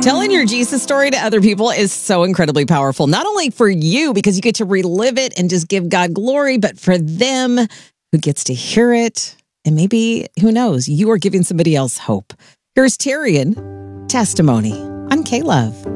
Telling your Jesus story to other people is so incredibly powerful. Not only for you, because you get to relive it and just give God glory, but for them who gets to hear it. And maybe, who knows, you are giving somebody else hope. Here's Tyrion, Testimony on K-Love.